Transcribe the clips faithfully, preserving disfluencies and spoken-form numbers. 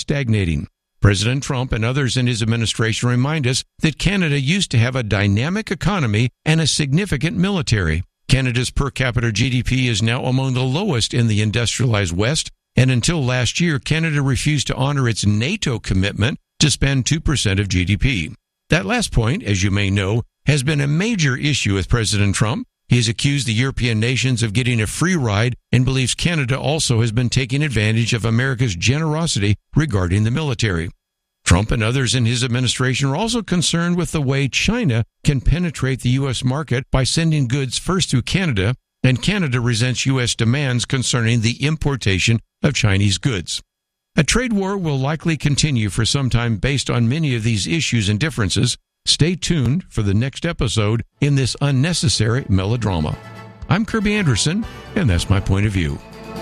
stagnating. President Trump and others in his administration remind us that Canada used to have a dynamic economy and a significant military. Canada's per capita G D P is now among the lowest in the industrialized West, and until last year, Canada refused to honor its NATO commitment to spend two percent of G D P. That last point, as you may know, has been a major issue with President Trump. He has accused the European nations of getting a free ride and believes Canada also has been taking advantage of America's generosity regarding the military. Trump and others in his administration are also concerned with the way China can penetrate the U S market by sending goods first through Canada, and Canada resents U S demands concerning the importation of Chinese goods. A trade war will likely continue for some time based on many of these issues and differences. Stay tuned for the next episode in this unnecessary melodrama. I'm Kirby Anderson, and that's my point of view.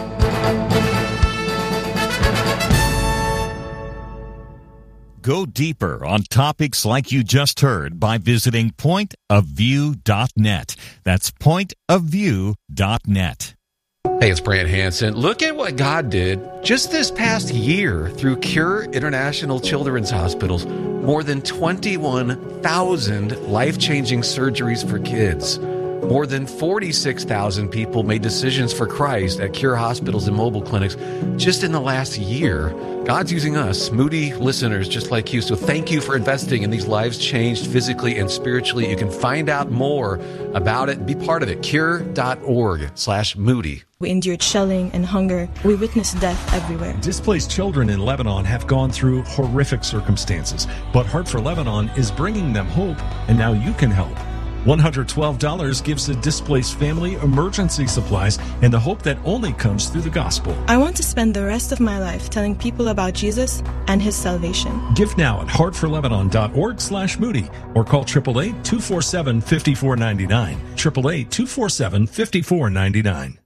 Go deeper on topics like you just heard by visiting point of view dot net. That's point of view dot net. Hey, it's Brant Hansen. Look at what God did just this past year through Cure International Children's Hospitals. More than twenty-one thousand life-changing surgeries for kids. More than forty-six thousand people made decisions for Christ at Cure hospitals and mobile clinics just in the last year. God's using us, Moody listeners just like you. So thank you for investing in these lives changed physically and spiritually. You can find out more about it and be part of it. Cure.org slash Moody. We endured shelling and hunger. We witnessed death everywhere. Displaced children in Lebanon have gone through horrific circumstances, but Heart for Lebanon is bringing them hope, and now you can help. one hundred twelve dollars gives a displaced family emergency supplies and the hope that only comes through the gospel. I want to spend the rest of my life telling people about Jesus and his salvation. Give now at heart for lebanon dot org slash Moody or call eight eight eight, two four seven, five four nine nine. eight eight eight, two four seven, five four nine nine.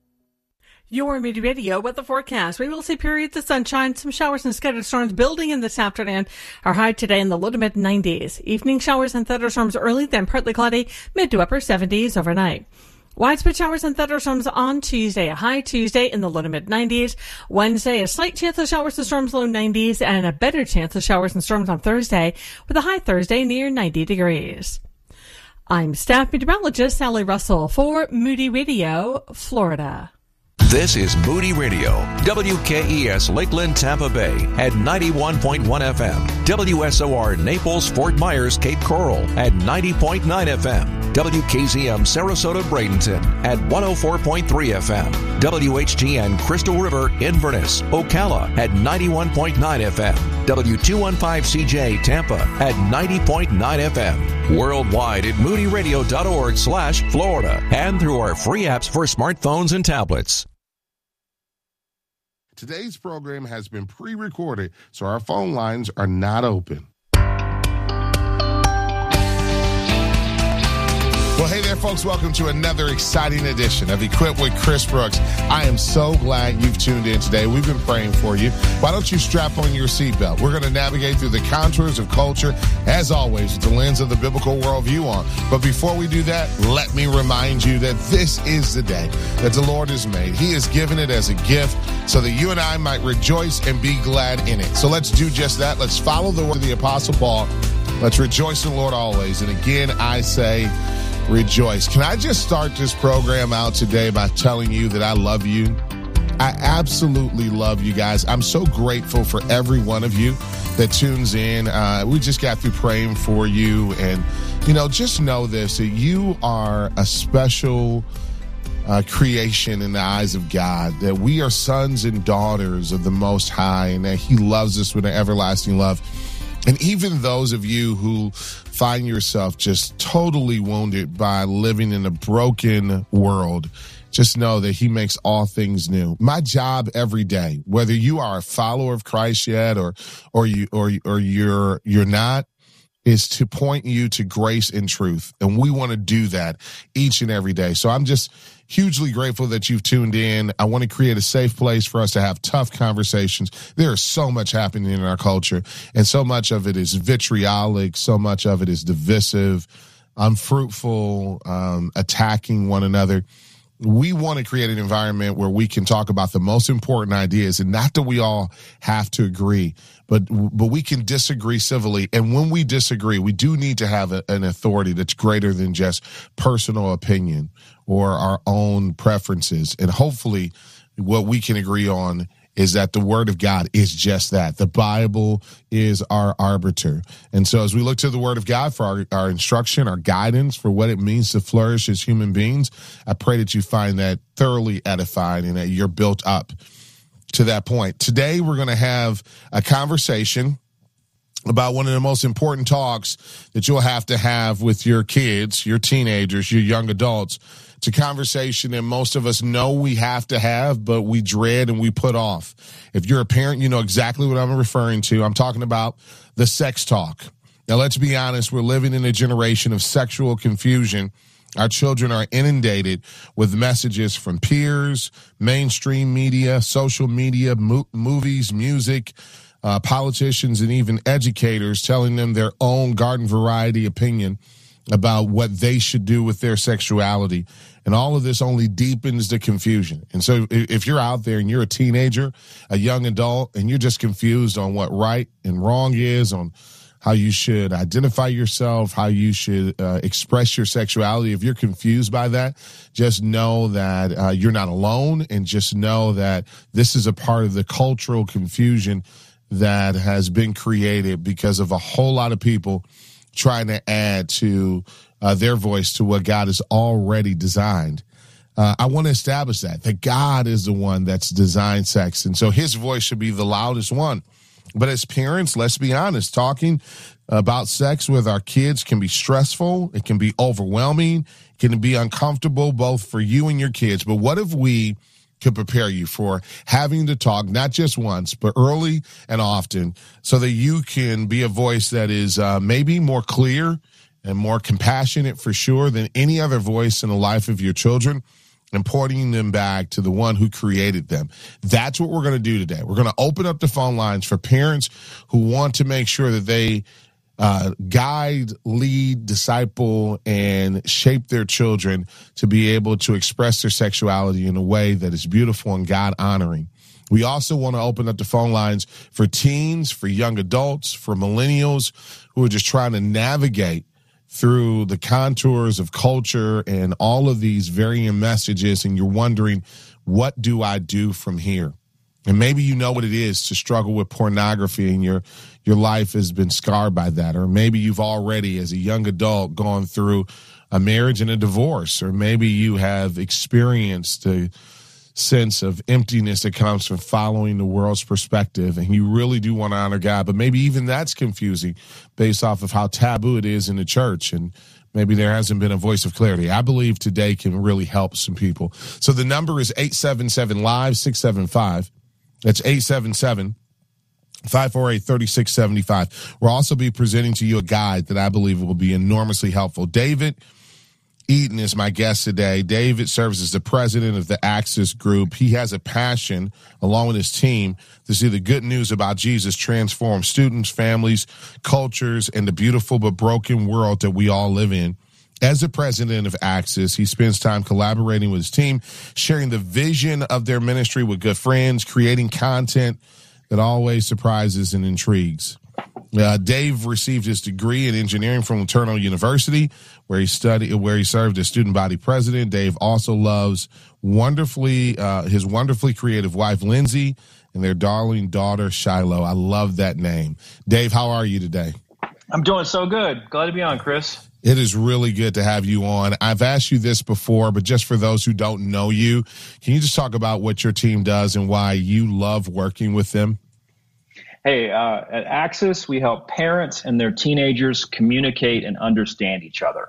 Your Moody Radio with the forecast. We will see periods of sunshine, some showers and scattered storms building in this afternoon. Our high today in the low to mid nineties. Evening showers and thunderstorms early, then partly cloudy, mid to upper seventies overnight. Widespread showers and thunderstorms on Tuesday. A high Tuesday in the low to mid nineties. Wednesday, a slight chance of showers and storms, low nineties, and a better chance of showers and storms on Thursday, with a high Thursday near ninety degrees. I'm staff meteorologist Sally Russell for Moody Radio, Florida. This is Moody Radio, W K E S Lakeland, Tampa Bay at ninety-one point one F M, W S O R Naples, Fort Myers, Cape Coral at ninety point nine F M, W K Z M Sarasota, Bradenton at one oh four point three F M, W H G N Crystal River, Inverness, Ocala at ninety-one point nine F M, W two fifteen C J Tampa at ninety point nine F M, worldwide at moody radio dot org slash Florida and through our free apps for smartphones and tablets. Today's program has been pre-recorded, so our phone lines are not open. Well, hey there, folks. Welcome to another exciting edition of Equipped with Chris Brooks. I am so glad you've tuned in today. We've been praying for you. Why don't you strap on your seatbelt? We're going to navigate through the contours of culture, as always, with the lens of the biblical worldview on. But before we do that, let me remind you that this is the day that the Lord has made. He has given it as a gift so that you and I might rejoice and be glad in it. So let's do just that. Let's follow the word of the Apostle Paul. Let's rejoice in the Lord always. And again, I say, rejoice. Can I just start this program out today by telling you that I love you? I absolutely love you guys. I'm so grateful for every one of you that tunes in. Uh, we just got through praying for you. And, you know, just know this, that you are a special uh, creation in the eyes of God, that we are sons and daughters of the Most High, and that He loves us with an everlasting love. And even those of you who find yourself just totally wounded by living in a broken world, just know that He makes all things new. My job every day, whether you are a follower of Christ yet or or you or or you're you're not, is to point you to grace and truth. And we want to do that each and every day. So I'm just hugely grateful that you've tuned in. I want to create a safe place for us to have tough conversations. There is so much happening in our culture, and so much of it is vitriolic. So much of it is divisive, unfruitful, um, attacking one another. we want to create an environment where we can talk about the most important ideas, and not that we all have to agree, but but we can disagree civilly. And when we disagree, we do need to have a, an authority that's greater than just personal opinion or our own preferences. And hopefully what we can agree on is that the Word of God is just that. The Bible is our arbiter. And so as we look to the Word of God for our, our instruction, our guidance, for what it means to flourish as human beings, I pray that you find that thoroughly edifying and that you're built up to that point. Today, we're going to have a conversation about one of the most important talks that you'll have to have with your kids, your teenagers, your young adults. It's a conversation that most of us know we have to have, but we dread and we put off. If you're a parent, you know exactly what I'm referring to. I'm talking about the sex talk. Now, let's be honest. We're living in a generation of sexual confusion. Our children are inundated with messages from peers, mainstream media, social media, mo- movies, music, uh, politicians, and even educators telling them their own garden variety opinion about what they should do with their sexuality. And all of this only deepens the confusion. And so if you're out there and you're a teenager, a young adult, and you're just confused on what right and wrong is, on how you should identify yourself, how you should uh, express your sexuality, if you're confused by that, just know that uh, you're not alone, and just know that this is a part of the cultural confusion that has been created because of a whole lot of people trying to add to uh, their voice to what God has already designed. Uh, I want to establish that, that God is the one that's designed sex. And so his voice should be the loudest one. But as parents, let's be honest, talking about sex with our kids can be stressful. It can be overwhelming. It can be uncomfortable both for you and your kids. But what if we could prepare you for having to talk not just once, but early and often, so that you can be a voice that is uh, maybe more clear and more compassionate for sure than any other voice in the life of your children, and pointing them back to the one who created them. That's what we're going to do today. We're going to open up the phone lines for parents who want to make sure that they uh, guide, lead, disciple, and shape their children to be able to express their sexuality in a way that is beautiful and God-honoring. We also want to open up the phone lines for teens, for young adults, for millennials who are just trying to navigate through the contours of culture and all of these varying messages, and you're wondering, what do I do from here? And maybe you know what it is to struggle with pornography, and your your life has been scarred by that. Or maybe you've already, as a young adult, gone through a marriage and a divorce. Or maybe you have experienced a sense of emptiness that comes from following the world's perspective, and you really do want to honor God, but maybe even that's confusing based off of how taboo it is in the church, and maybe there hasn't been a voice of clarity. I believe today can really help some people. So the number is eight seven seven, live, six seven five. That's eight seven seven, five four eight, three six seven five. We'll also be presenting to you a guide that I believe will be enormously helpful. David Eaton is my guest today. David serves as the president of the Axis Group. He has a passion, along with his team, to see the good news about Jesus transform students, families, cultures, and the beautiful but broken world that we all live in. As the president of Axis, he spends time collaborating with his team, sharing the vision of their ministry with good friends, creating content that always surprises and intrigues. Uh, Dave received his degree in engineering from LeTourneau University, where he studied, where he served as student body president. Dave also loves wonderfully uh, his wonderfully creative wife Lindsay and their darling daughter Shiloh. I love that name. Dave, how are you today? I'm doing so good. Glad to be on, Chris. It is really good to have you on. I've asked you this before, but just for those who don't know you, can you just talk about what your team does and why you love working with them? Hey, uh, at Axis, we help parents and their teenagers communicate and understand each other.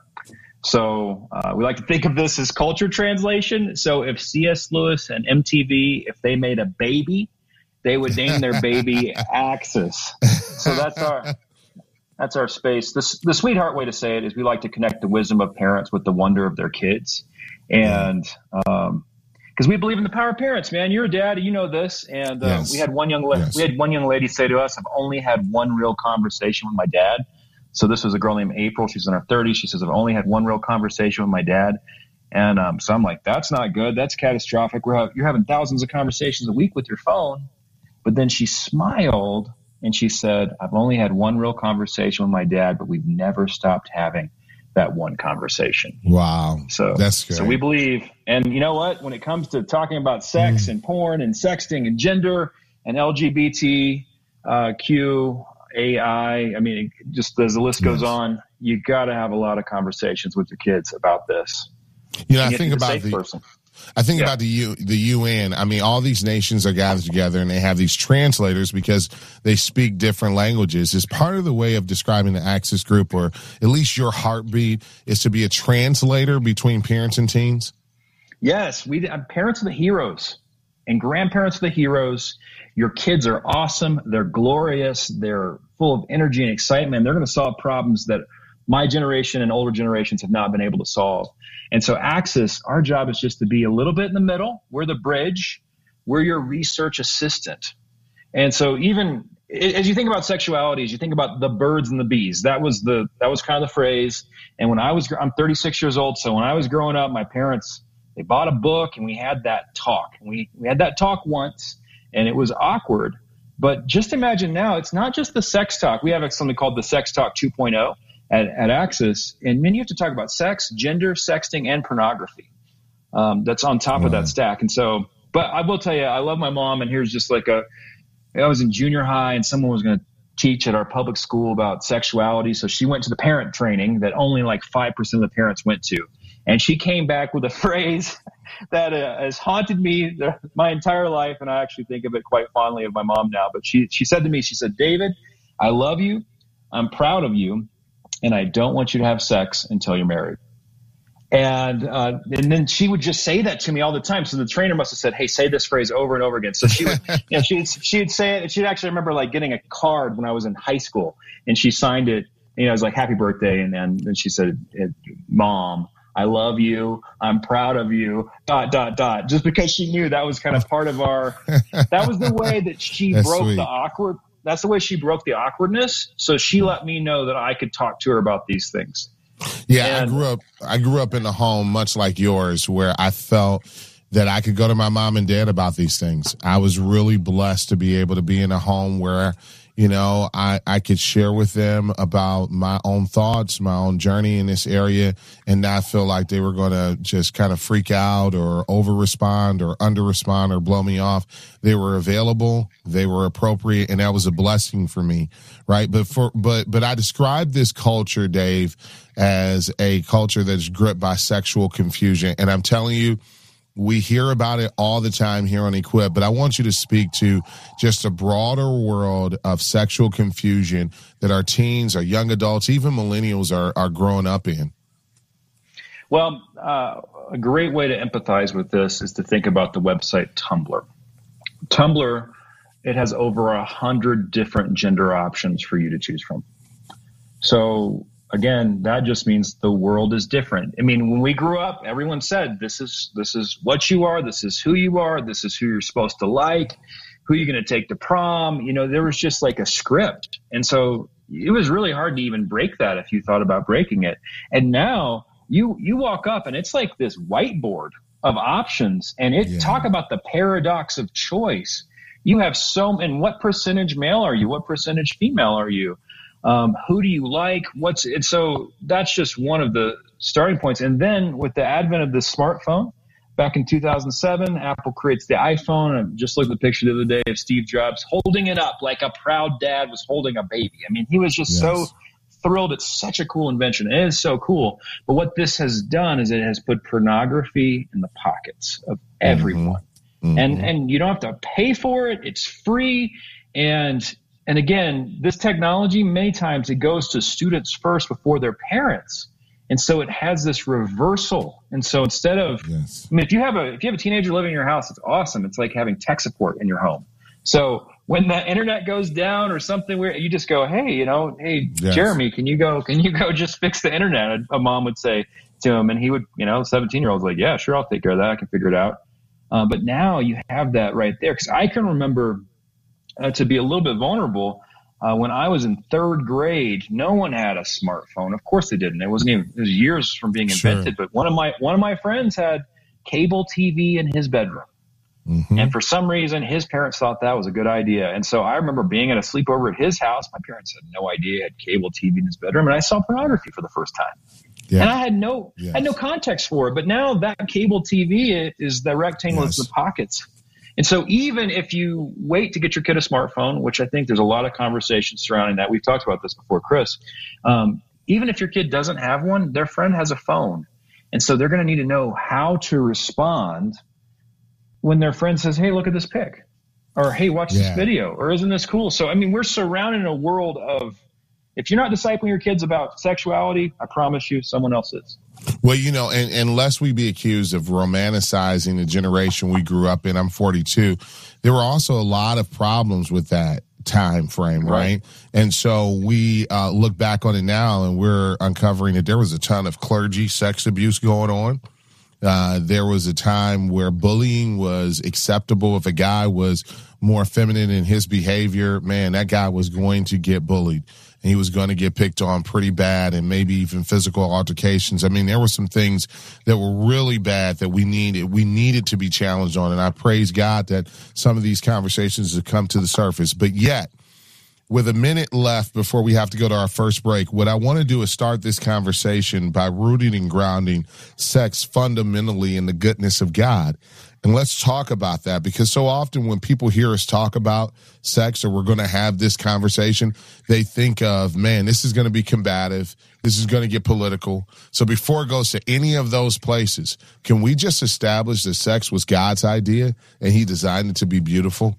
So uh, we like to think of this as culture translation. So if C S Lewis and M T V, if they made a baby, they would name their baby Axis. So that's our that's our space. The, the sweetheart way to say it is we like to connect the wisdom of parents with the wonder of their kids. And um because we believe in the power of parents, man. You're a dad, you know this. And uh, yes. we had one young la- yes. we had one young lady say to us, "I've only had one real conversation with my dad." So this was a girl named April. She's in her thirties. She says, "I've only had one real conversation with my dad." And um, so I'm like, that's not good. That's catastrophic. We're ha- you're having thousands of conversations a week with your phone. But then she smiled and she said, I've only had one real conversation with my dad, but we've never stopped having that one conversation. Wow. So that's good. So we believe, and you know what, when it comes to talking about sex mm. and porn and sexting and gender and L G B T Q, A I, I mean, it just as the list goes yes. on, you got to have a lot of conversations with your kids about this. You know, I think about the, person. I think yeah. about the U, the U N. I mean, all these nations are gathered together and they have these translators because they speak different languages. Is part of the way of describing the Access Group, or at least your heartbeat, is to be a translator between parents and teens? Yes, we uh, parents are the heroes and grandparents are the heroes. Your kids are awesome. They're glorious. They're full of energy and excitement. They're going to solve problems that my generation and older generations have not been able to solve. And so Access, our job is just to be a little bit in the middle. We're the bridge. We're your research assistant. And so even as you think about sexuality, as you think about the birds and the bees, that was the that was kind of the phrase. And when I was, I'm thirty-six years old. So when I was growing up, my parents, they bought a book and we had that talk. And we, we had that talk once and it was awkward. But just imagine now, it's not just the sex talk. We have something called the Sex Talk two point oh. At, at Access, and then you have to talk about sex, gender, sexting, and pornography. Um, that's on top wow. of that stack. And so, but I will tell you, I love my mom, and here's just like a, I was in junior high, and someone was going to teach at our public school about sexuality, so she went to the parent training that only like five percent of the parents went to, and she came back with a phrase that uh, has haunted me the, my entire life, and I actually think of it quite fondly of my mom now. But she she said to me, she said, David, I love you, I'm proud of you, and I don't want you to have sex until you're married. And uh, and then she would just say that to me all the time. So the trainer must have said, hey, say this phrase over and over again. So she would, you know, she'd, she'd say it. She'd actually remember like getting a card when I was in high school, and she signed it. You know, it was like, happy birthday. And then, then she said, Mom, I love you. I'm proud of you, dot, dot, dot. Just because she knew that was kind of part of our, that was the way that she That's broke sweet. the awkward. That's the way she broke the awkwardness. So she let me know that I could talk to her about these things. Yeah, and, I grew up. I grew up in a home much like yours, where I felt that I could go to my mom and dad about these things. I was really blessed to be able to be in a home where, you know, I, I could share with them about my own thoughts, my own journey in this area, and not feel like they were going to just kind of freak out or over respond or under respond or blow me off. They were available, they were appropriate, and that was a blessing for me, right? But for but but I describe this culture, Dave, as a culture that's gripped by sexual confusion, and I'm telling you, we hear about it all the time here on Equip, but I want you to speak to just a broader world of sexual confusion that our teens, our young adults, even millennials are, are growing up in. Well, uh, a great way to empathize with this is to think about the website Tumblr. Tumblr, it has over a hundred different gender options for you to choose from. So again, that just means the world is different. I mean, when we grew up, everyone said, this is this is what you are, this is who you are, this is who you're supposed to like, who you're going to take to prom. You know, there was just like a script. And so it was really hard to even break that if you thought about breaking it. And now you you walk up and it's like this whiteboard of options, and it yeah. talk about the paradox of choice. You have so, and what percentage male are you? What percentage female are you? Um, who do you like? What's and so that's just one of the starting points. And then with the advent of the smartphone back in two thousand seven, Apple creates the iPhone. I just looked at the picture the other day of Steve Jobs holding it up like a proud dad was holding a baby. I mean, he was just yes. so thrilled. It's such a cool invention. It is so cool. But what this has done is it has put pornography in the pockets of everyone. Mm-hmm. Mm-hmm. And and you don't have to pay for it. It's free. And And again, this technology, many times it goes to students first before their parents. And so it has this reversal. And so instead of, yes. I mean, if you have a, if you have a teenager living in your house, it's awesome. It's like having tech support in your home. So when the internet goes down or something weird, you just go, hey, you know, hey, yes. Jeremy, can you go, can you go just fix the internet? A mom would say to him, and he would, you know, seventeen year old's like, yeah, sure. I'll take care of that. I can figure it out. Uh, but now you have that right there. Cause I can remember, Uh, to be a little bit vulnerable, Uh, when I was in third grade, no one had a smartphone. Of course they didn't. It wasn't even, it was years from being invented. Sure. But one of my, one of my friends had cable T V in his bedroom. Mm-hmm. And for some reason, his parents thought that was a good idea. And so I remember being at a sleepover at his house. My parents had no idea he had cable T V in his bedroom. And I saw pornography for the first time. Yeah. And I had no, yes. had no context for it. But now that cable T V is the rectangle yes. of the pockets. And so even if you wait to get your kid a smartphone, which I think there's a lot of conversation surrounding that. We've talked about this before, Chris. Um, even if your kid doesn't have one, their friend has a phone. And so they're going to need to know how to respond when their friend says, hey, look at this pic, or hey, watch yeah. this video, or isn't this cool? So, I mean, we're surrounded in a world of, if you're not discipling your kids about sexuality, I promise you someone else is. Well, you know, and, and lest we be accused of romanticizing the generation we grew up in, I'm forty-two, there were also a lot of problems with that time frame, right? right? And so we uh, look back on it now, and we're uncovering that there was a ton of clergy sex abuse going on. Uh, there was a time where bullying was acceptable. If a guy was more feminine in his behavior, man, that guy was going to get bullied. And he was going to get picked on pretty bad, and maybe even physical altercations. I mean, there were some things that were really bad that we needed. We needed to be challenged on. And I praise God that some of these conversations have come to the surface. But yet, with a minute left before we have to go to our first break, what I want to do is start this conversation by rooting and grounding sex fundamentally in the goodness of God. And let's talk about that, because so often when people hear us talk about sex, or we're going to have this conversation, they think of, man, this is going to be combative. This is going to get political. So before it goes to any of those places, can we just establish that sex was God's idea and he designed it to be beautiful?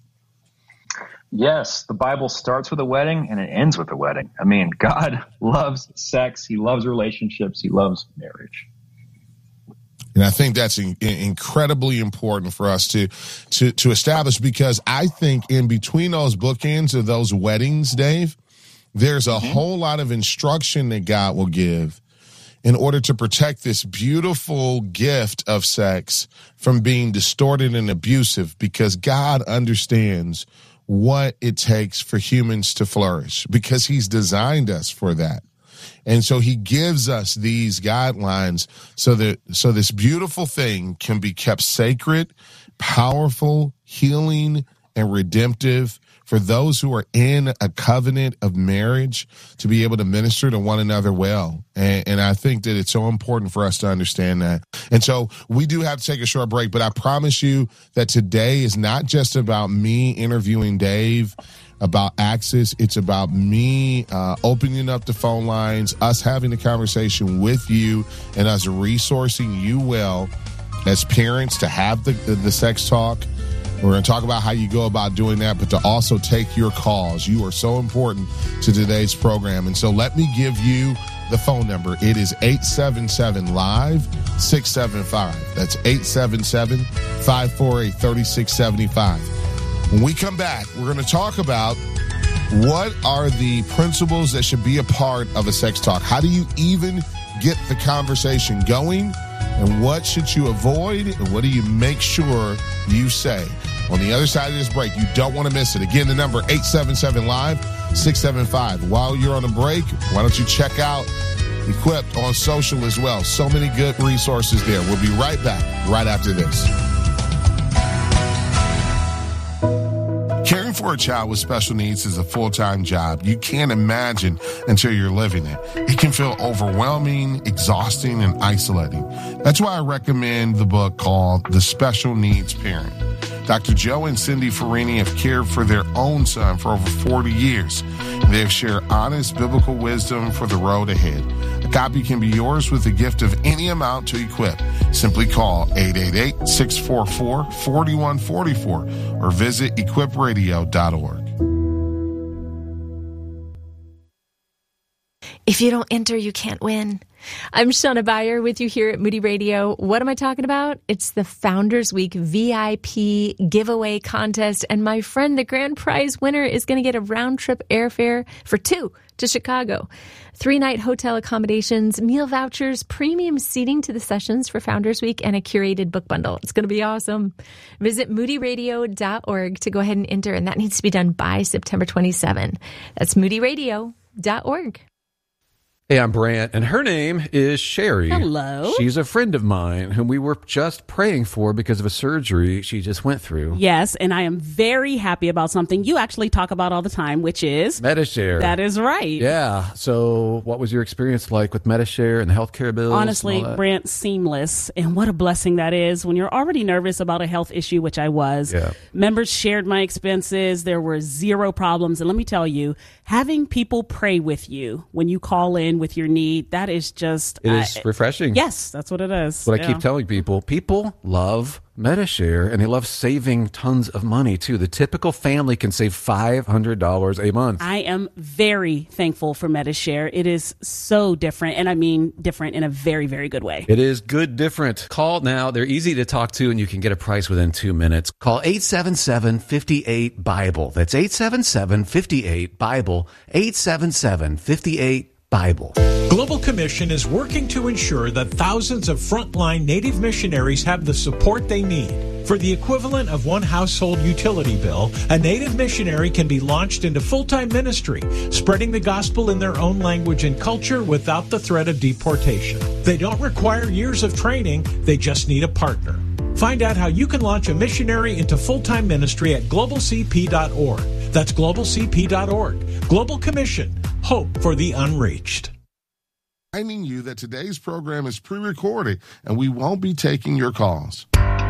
Yes, the Bible starts with a wedding and it ends with a wedding. I mean, God loves sex. He loves relationships. He loves marriage. And I think that's in, in incredibly important for us to, to, to establish, because I think in between those bookends of those weddings, Dave, there's a mm-hmm. whole lot of instruction that God will give in order to protect this beautiful gift of sex from being distorted and abusive, because God understands what it takes for humans to flourish, because he's designed us for that. And so he gives us these guidelines so that so this beautiful thing can be kept sacred, powerful, healing, and redemptive for those who are in a covenant of marriage, to be able to minister to one another well. And, and I think that it's so important for us to understand that. And so we do have to take a short break, but I promise you that today is not just about me interviewing Dave about Axis. It's about me uh, opening up the phone lines, us having a conversation with you, and us resourcing you well as parents to have the, the, the sex talk. We're going to talk about how you go about doing that, but to also take your calls. You are so important to today's program. And so let me give you the phone number. It is eight seven seven, live, six seven five. That's eight seven seven, five four eight, three six seven five. When we come back, we're going to talk about what are the principles that should be a part of a sex talk. How do you even get the conversation going? And what should you avoid? And what do you make sure you say? On the other side of this break, you don't want to miss it. Again, the number eight seven seven, live, six seven five. While you're on a break, why don't you check out Equipped on social as well? So many good resources there. We'll be right back right after this. Caring for a child with special needs is a full-time job. You can't imagine until you're living it. It can feel overwhelming, exhausting, and isolating. That's why I recommend the book called The Special Needs Parent. Doctor Joe and Cindy Farini have cared for their own son for over forty years. They have shared honest biblical wisdom for the road ahead. A copy can be yours with a gift of any amount to Equip. Simply call eight eight eight, six four four, four one four four or visit equip radio dot org. If you don't enter, you can't win. I'm Shauna Beyer with you here at Moody Radio. What am I talking about? It's the Founders Week V I P giveaway contest. And my friend, the grand prize winner, is going to get a round trip airfare for two to Chicago. Three-night hotel accommodations, meal vouchers, premium seating to the sessions for Founders Week, and a curated book bundle. It's going to be awesome. Visit moody radio dot org to go ahead and enter, and that needs to be done by September twenty-seventh. That's moody radio dot org. Hey, I'm Brant, and her name is Sherry. Hello. She's a friend of mine whom we were just praying for because of a surgery she just went through. Yes, and I am very happy about something you actually talk about all the time, which is Medi-Share. That is right. Yeah. So what was your experience like with Medi-Share and the healthcare bills? Honestly, Brant, seamless. And what a blessing that is when you're already nervous about a health issue, which I was. Yeah. Members shared my expenses. There were zero problems. And let me tell you, having people pray with you when you call in with your need, that is just... It is uh, refreshing. Yes, that's what it is. What yeah. I keep telling people, people love Medi-Share, and they love saving tons of money, too. The typical family can save five hundred dollars a month. I am very thankful for Medi-Share. It is so different, and I mean different in a very, very good way. It is good different. Call now. They're easy to talk to, and you can get a price within two minutes. Call eight seven seven, five eight, Bible. That's eight seven seven, five eight, Bible. eight seven seven, five eight, Bible. Global Commission is working to ensure that thousands of frontline Native missionaries have the support they need. For the equivalent of one household utility bill, a Native missionary can be launched into full-time ministry, spreading the gospel in their own language and culture without the threat of deportation. They don't require years of training, they just need a partner. Find out how you can launch a missionary into full-time ministry at global c p dot org. That's global c p dot org. Global Commission. Hope for the unreached. Reminding you that today's program is pre-recorded and we won't be taking your calls.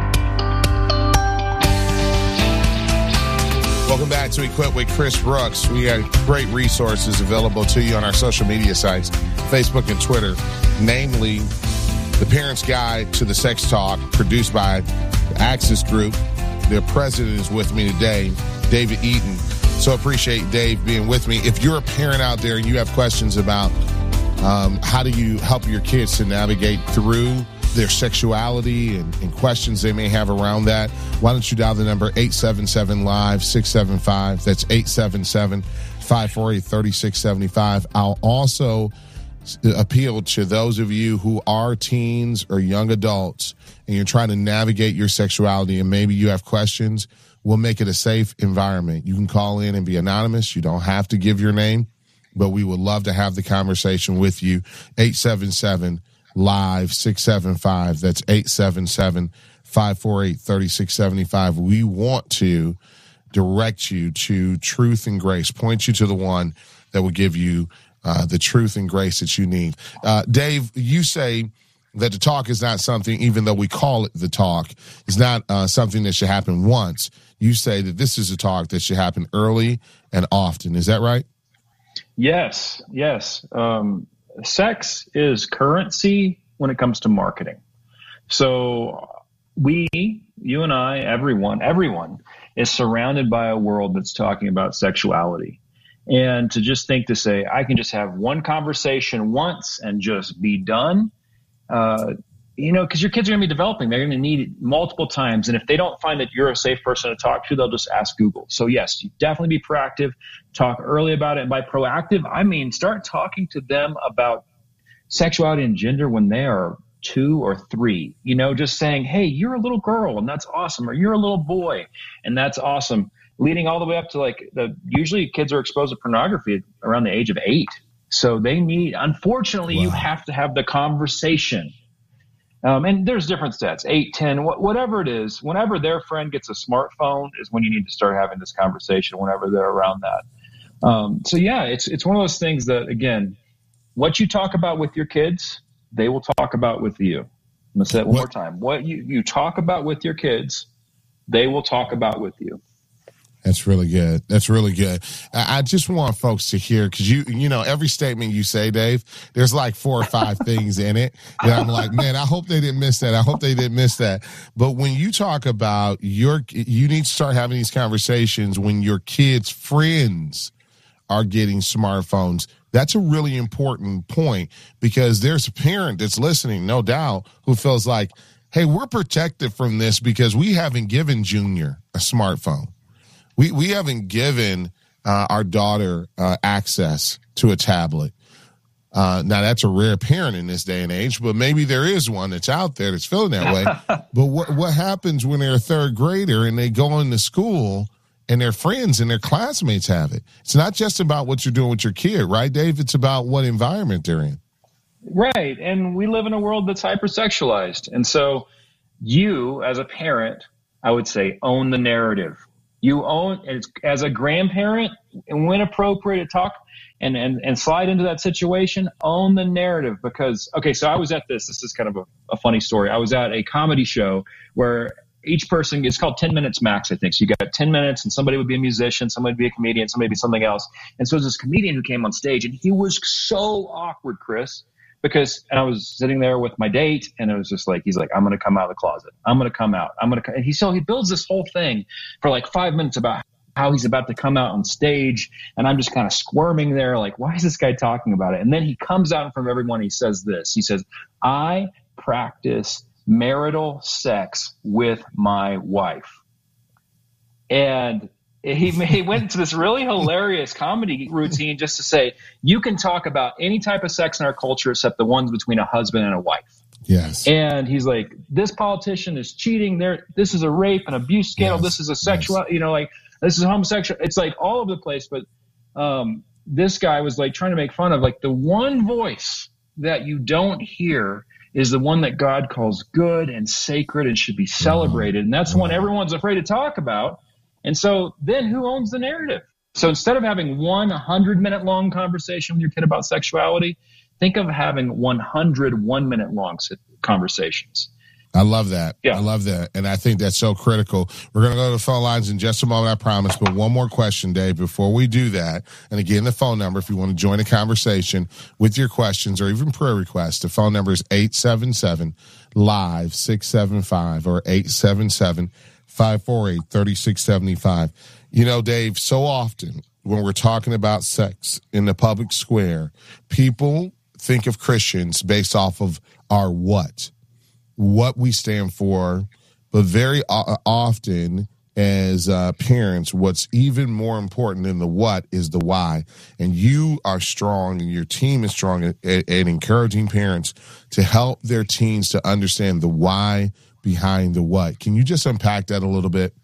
Welcome back to Equip with Chris Brooks. We have great resources available to you on our social media sites, Facebook and Twitter, namely The Parent's Guide to the Sex Talk, produced by the Axis Group. Their president is with me today, David Eaton. So appreciate Dave being with me. If you're a parent out there and you have questions about um, how do you help your kids to navigate through their sexuality and, and questions they may have around that, why don't you dial the number eight seven seven, live, six seven five. That's eight seven seven, five four eight, three six seven five. I'll also appeal to those of you who are teens or young adults and you're trying to navigate your sexuality and maybe you have questions. We'll make it a safe environment. You can call in and be anonymous. You don't have to give your name, but we would love to have the conversation with you. eight seven seven, live, six seven five. That's eight seven seven, five four eight, three six seven five. We want to direct you to truth and grace, point you to the one that will give you uh, the truth and grace that you need. Uh, Dave, you say that the talk is not something, even though we call it the talk, is not uh, something that should happen once. You say that this is a talk that should happen early and often. Is that right? Yes, yes. Um, sex is currency when it comes to marketing. So we, you and I, everyone, everyone is surrounded by a world that's talking about sexuality. And to just think to say, I can just have one conversation once and just be done, uh, you know, because your kids are going to be developing. They're going to need it multiple times. And if they don't find that you're a safe person to talk to, they'll just ask Google. So, yes, you definitely be proactive. Talk early about it. And by proactive, I mean start talking to them about sexuality and gender when they are two or three. You know, just saying, hey, you're a little girl, and that's awesome. Or you're a little boy, and that's awesome. Leading all the way up to, like, the usually kids are exposed to pornography around the age of eight. So they need, unfortunately, wow. you have to have the conversation. Um, and there's different stats, eight, ten, wh- whatever it is. Whenever their friend gets a smartphone is when you need to start having this conversation, whenever they're around that. Um, so, yeah, it's it's one of those things that, again, what you talk about with your kids, they will talk about with you. I'm going to say it one what? more time. What you, you talk about with your kids, they will talk about with you. That's really good. That's really good. I just want folks to hear, because you, you know, every statement you say, Dave, there's like four or five things in it that I'm like, man, I hope they didn't miss that. I hope they didn't miss that. But when you talk about your, you need to start having these conversations when your kids' friends are getting smartphones. That's a really important point, because there's a parent that's listening, no doubt, who feels like, hey, we're protected from this because we haven't given Junior a smartphone. We we haven't given uh, our daughter uh, access to a tablet. Uh, now, that's a rare parent in this day and age, but maybe there is one that's out there that's feeling that way. But what what happens when they're a third grader and they go into school and their friends and their classmates have it? It's not just about what you're doing with your kid, right, Dave? It's about what environment they're in. Right. And we live in a world that's hypersexualized. And so you, as a parent, I would say, own the narrative. You own, as a grandparent, and when appropriate to talk and, and, and slide into that situation, own the narrative. Because, okay, so I was at this, this is kind of a, a funny story. I was at a comedy show where each person, it's called ten minutes max, I think. So you got ten minutes and somebody would be a musician, somebody would be a comedian, somebody would be something else. And so there's this comedian who came on stage, and he was so awkward, Chris. Because, and I was sitting there with my date, and it was just like, he's like, I'm going to come out of the closet. I'm going to come out. I'm going to, and he, so he builds this whole thing for like five minutes about how he's about to come out on stage. And I'm just kind of squirming there, like, why is this guy talking about it? And then he comes out in front of everyone. He says this, he says, I practice marital sex with my wife. And He, he went into this really hilarious comedy routine just to say, you can talk about any type of sex in our culture except the ones between a husband and a wife. Yes. And he's like, this politician is cheating. There, this is a rape and abuse scandal. Yes. This is a sexual, yes. you know, like this is homosexual. It's like all over the place. But um, this guy was like trying to make fun of like the one voice that you don't hear is the one that God calls good and sacred and should be celebrated. And that's the one everyone's afraid to talk about. And so then who owns the narrative? So instead of having one hundred-minute long conversation with your kid about sexuality, think of having one hundred one-minute long conversations. I love that. Yeah. I love that. And I think that's so critical. We're going to go to the phone lines in just a moment, I promise. But one more question, Dave, before we do that. And again, the phone number, if you want to join a conversation with your questions or even prayer requests, the phone number is eight seven seven, live, six seven five or eight seven seven, five four eight, three six seven five. You know, Dave, so often when we're talking about sex in the public square, people think of Christians based off of our what, what we stand for, but very o- often as uh, parents, what's even more important than the what is the why. And you are strong and your team is strong at, at, at encouraging parents to help their teens to understand the why behind the what. Can you just unpack that a little bit?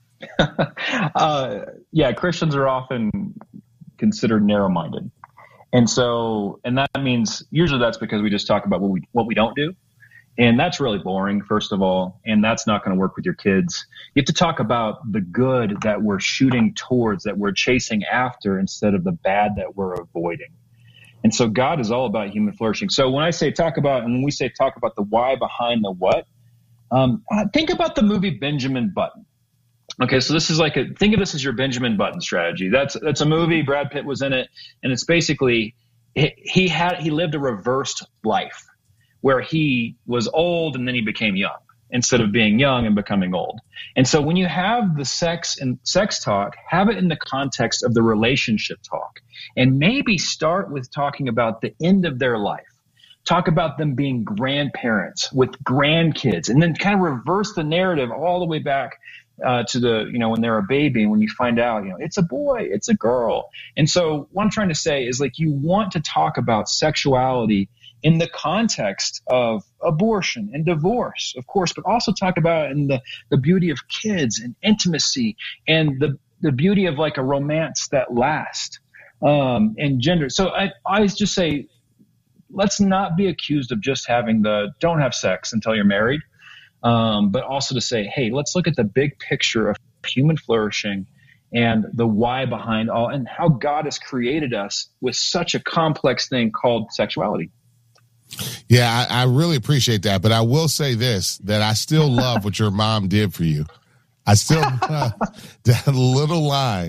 uh, yeah, Christians are often considered narrow-minded. And so, and that means usually that's because we just talk about what we, what we don't do. And that's really boring, first of all, and that's not going to work with your kids. You have to talk about the good that we're shooting towards, that we're chasing after, instead of the bad that we're avoiding. And so God is all about human flourishing. So when I say talk about, and when we say talk about the why behind the what, um, think about the movie Benjamin Button. Okay, so this is like a, think of this as your Benjamin Button strategy. That's that's a movie. Brad Pitt was in it, and it's basically he, he had he lived a reversed life where he was old and then he became young instead of being young and becoming old. And so when you have the sex and sex talk, have it in the context of the relationship talk, and maybe start with talking about the end of their life. Talk about them being grandparents with grandkids, and then kind of reverse the narrative all the way back uh, to the, you know, when they're a baby and when you find out, you know, it's a boy, it's a girl. And so what I'm trying to say is, like, you want to talk about sexuality in the context of abortion and divorce, of course, but also talk about it in the, the beauty of kids and intimacy and the, the beauty of like a romance that lasts, um, and gender. So I, I just say, let's not be accused of just having the don't have sex until you're married, um, but also to say, hey, let's look at the big picture of human flourishing and the why behind all, and how God has created us with such a complex thing called sexuality. Yeah, I, I really appreciate that. But I will say this, that I still love what your mom did for you. I still love that little line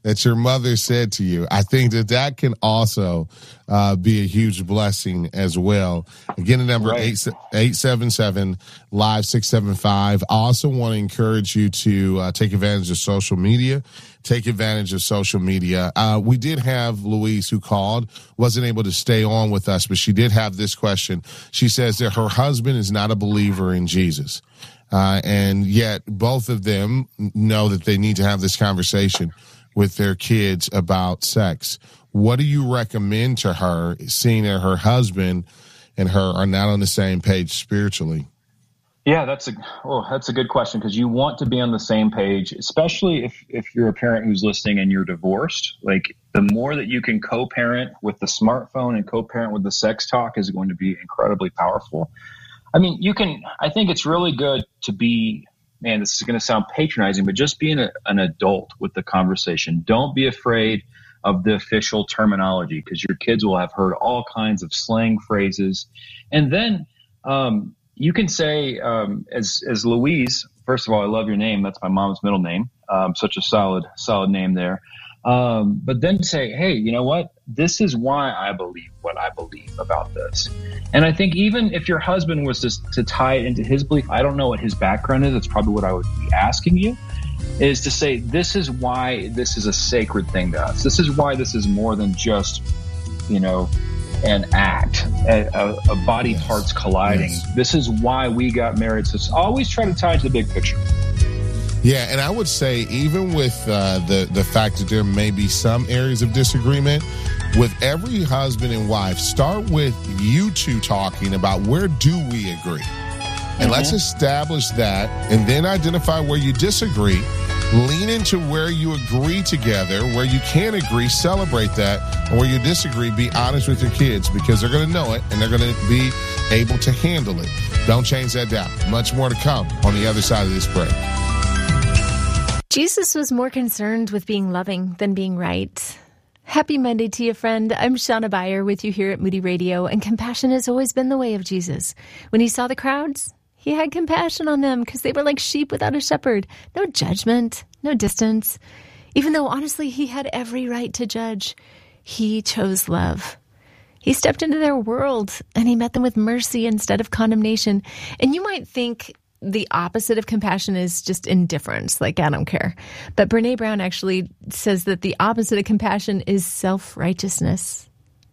that your mother said to you. I think that that can also uh, be a huge blessing as well. Again, the number right. eight seven seven, live six seven five. I also want to encourage you to uh, take advantage of social media. Take advantage of social media. Uh, we did have Louise who called, wasn't able to stay on with us, but she did have this question. She says that her husband is not a believer in Jesus. Uh, and yet both of them know that they need to have this conversation with their kids about sex. What do you recommend to her, seeing that her husband and her are not on the same page spiritually? Yeah, that's a oh, that's a good question, because you want to be on the same page, especially if, if you're a parent who's listening and you're divorced. Like, the more that you can co-parent with the smartphone and co-parent with the sex talk is going to be incredibly powerful. I mean, you can, I think it's really good to be, man, this is going to sound patronizing, but just being a, an adult with the conversation. Don't be afraid of the official terminology, because your kids will have heard all kinds of slang phrases. And then, um, you can say, um, as, as Louise, first of all, I love your name. That's my mom's middle name. Um, such a solid, solid name there. Um, but then say, hey, you know what? This is why I believe what I believe about this. And I think even if your husband was to, to tie it into his belief, I don't know what his background is. That's probably what I would be asking you, is to say, this is why this is a sacred thing to us. This is why this is more than just, you know, an act, a, a, a body yes. parts colliding. Yes. This is why we got married. So always try to tie it to the big picture. Yeah, and I would say even with uh, the, the fact that there may be some areas of disagreement, with every husband and wife, start with you two talking about where do we agree. And mm-hmm. let's establish that, and then identify where you disagree. Lean into where you agree together, where you can agree, celebrate that, and where you disagree, be honest with your kids, because they're going to know it and they're going to be able to handle it. Don't change that down. Much more to come on the other side of this break. Jesus was more concerned with being loving than being right. Happy Monday to you, friend. I'm Shauna Beyer with you here at Moody Radio, and compassion has always been the way of Jesus. When he saw the crowds, he had compassion on them because they were like sheep without a shepherd. No judgment, no distance. Even though, honestly, he had every right to judge, he chose love. He stepped into their world, and he met them with mercy instead of condemnation. And you might think the opposite of compassion is just indifference, like, I don't care. But Brene Brown actually says that the opposite of compassion is self-righteousness.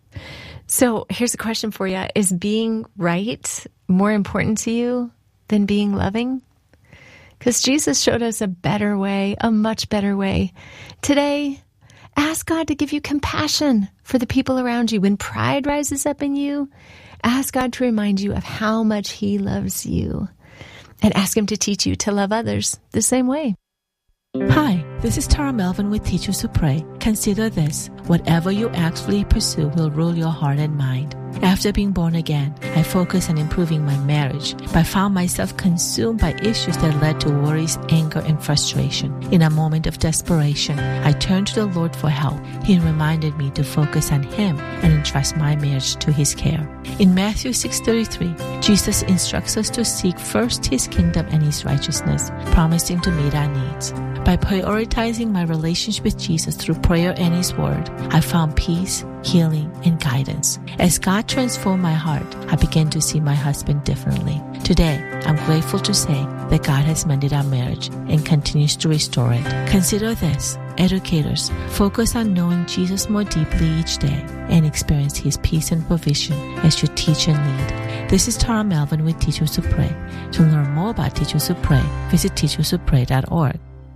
So here's a question for you. Is being right more important to you than being loving? Because Jesus showed us a better way, a much better way. Today, ask God to give you compassion for the people around you. When pride rises up in you, ask God to remind you of how much he loves you. And ask him to teach you to love others the same way. Hi, this is Tara Melvin with Teachers Who Pray. Consider this: whatever you actively pursue will rule your heart and mind. After being born again, I focused on improving my marriage, but I found myself consumed by issues that led to worries, anger, and frustration. In a moment of desperation, I turned to the Lord for help. He reminded me to focus on Him and entrust my marriage to His care. In Matthew six thirty-three, Jesus instructs us to seek first His kingdom and His righteousness, promising to meet our needs. By prioritizing my relationship with Jesus through prayer and His Word, I found peace, healing, and guidance. As God transformed my heart, I began to see my husband differently. Today, I'm grateful to say that God has mended our marriage and continues to restore it. Consider this: educators, focus on knowing Jesus more deeply each day and experience His peace and provision as you teach and lead. This is Tara Melvin with Teachers Who Pray. To learn more about Teachers Who Pray, visit teachers who pray dot org.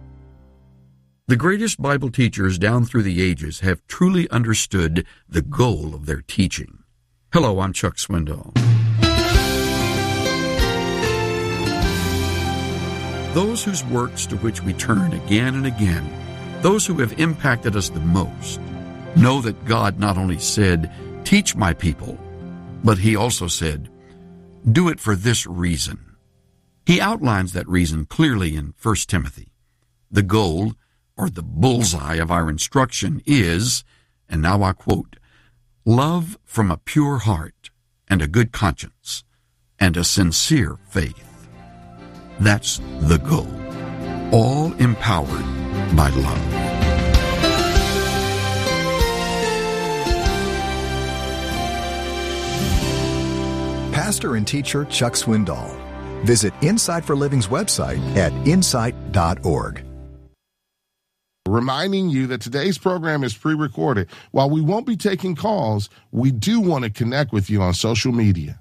The greatest Bible teachers down through the ages have truly understood the goal of their teaching. Hello, I'm Chuck Swindoll. Those whose works to which we turn again and again, those who have impacted us the most, know that God not only said, "Teach my people," but He also said, "Do it for this reason." He outlines that reason clearly in First Timothy. The goal, or the bullseye of our instruction is, and now I quote, "Love from a pure heart and a good conscience and a sincere faith." That's the goal, all empowered by love. pastor and teacher Chuck Swindoll. Visit Insight for Living's website at insight dot org. Reminding you that today's program is pre-recorded. While we won't be taking calls, we do want to connect with you on social media.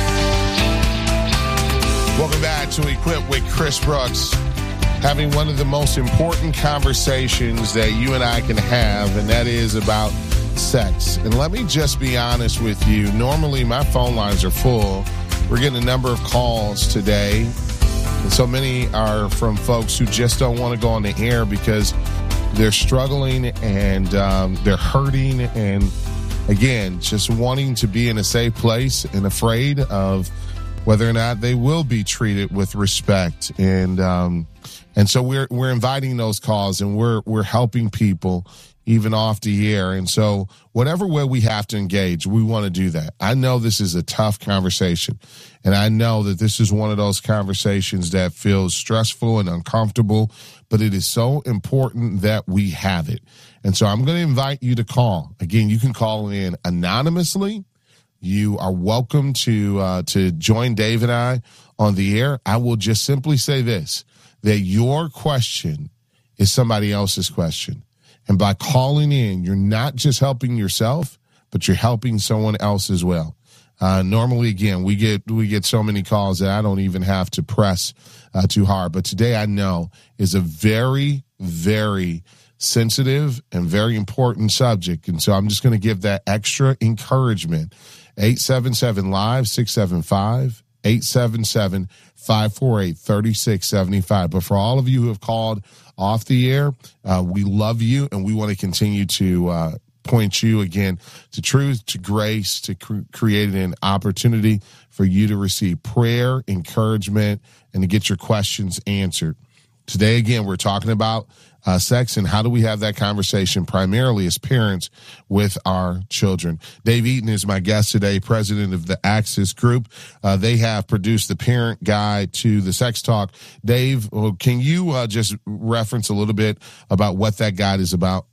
Welcome back to Equip with Chris Brooks. Having one of the most important conversations that you and I can have, and that is about sex. And let me just be honest with you. Normally, my phone lines are full. We're getting a number of calls today. And so many are from folks who just don't want to go on the air because they're struggling and um, they're hurting and, again, just wanting to be in a safe place and afraid of whether or not they will be treated with respect. And um, and so we're we're inviting those calls, and we're we're helping people even off the air. And so whatever way we have to engage, we want to do that. I know this is a tough conversation, and I know that this is one of those conversations that feels stressful and uncomfortable, but it is so important that we have it. And so I'm going to invite you to call. Again, you can call in anonymously. You are welcome to uh, to join Dave and I on the air. I will just simply say this, that your question is somebody else's question. And by calling in, you're not just helping yourself, but you're helping someone else as well. Uh, normally, again, we get we get so many calls that I don't even have to press uh, too hard. But today I know is a very, very sensitive and very important subject. And so I'm just going to give that extra encouragement. eight seven seven live six seven five, eight seven seven, five four eight, three six seven five. But for all of you who have called off the air, uh, we love you, and we want to continue to uh, point you again to truth, to grace, to cre- create an opportunity for you to receive prayer, encouragement, and to get your questions answered. Today, again, we're talking about uh, sex and how do we have that conversation primarily as parents with our children. Dave Eaton is my guest today, president of the Access Group. Uh, they have produced the parent guide to the sex talk. Dave, well, can you uh, just reference a little bit about what that guide is about?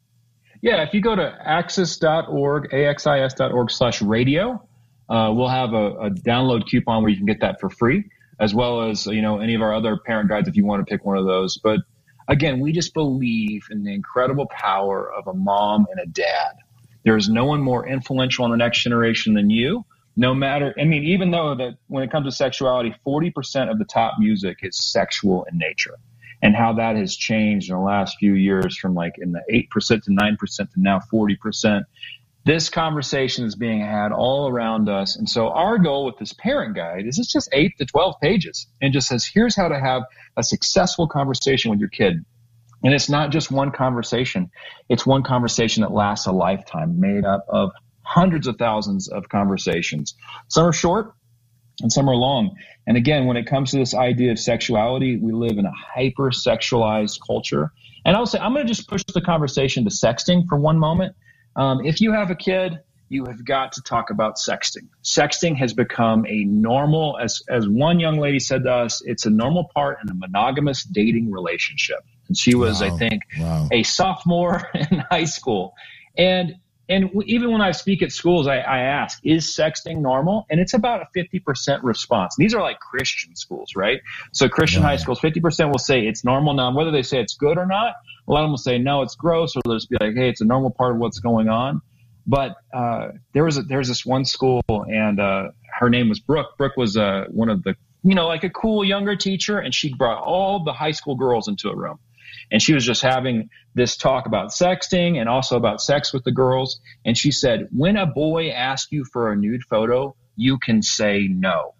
Yeah, if you go to axis dot org, A X I S dot org slash radio, uh, we'll have a, a download coupon where you can get that for free, as well as, you know, any of our other parent guides if you want to pick one of those. But again, we just believe in the incredible power of a mom and a dad. There is no one more influential on the next generation than you. No matter, I mean, even though that when it comes to sexuality, forty percent of the top music is sexual in nature, and how that has changed in the last few years from like in the eight percent to nine percent to now forty percent. This conversation is being had all around us. And so our goal with this parent guide is it's just eight to twelve pages and just says, here's how to have a successful conversation with your kid. And it's not just one conversation. It's one conversation that lasts a lifetime, made up of hundreds of thousands of conversations. Some are short and some are long. And again, when it comes to this idea of sexuality, we live in a hyper-sexualized culture. And I'll say, I'm going to just push the conversation to sexting for one moment. Um, if you have a kid, you have got to talk about sexting. Sexting has become a normal, as as one young lady said to us, it's a normal part in a monogamous dating relationship. And she was, wow. I think, wow. a sophomore in high school. And and even when I speak at schools, I, I ask, is sexting normal? And it's about a fifty percent response. These are like Christian schools, right? So Christian wow. high schools, fifty percent will say it's normal. Now, whether they say it's good or not, a lot of them will say, no, it's gross, or they'll just be like, hey, it's a normal part of what's going on. But uh, there was a, there was this one school, and uh, her name was Brooke. Brooke was uh, one of the, you know, like a cool younger teacher, and she brought all the high school girls into a room. And she was just having this talk about sexting and also about sex with the girls. And she said, when a boy asks you for a nude photo, you can say no.